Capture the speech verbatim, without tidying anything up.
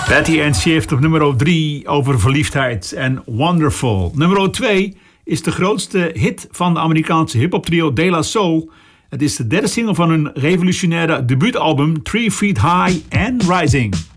Patty and Shift op nummer drie over verliefdheid en Wonderful. Nummer twee is de grootste hit van de Amerikaanse hip-hop trio De La Soul. Het is de derde single van hun revolutionaire debuutalbum Three Feet High and Rising.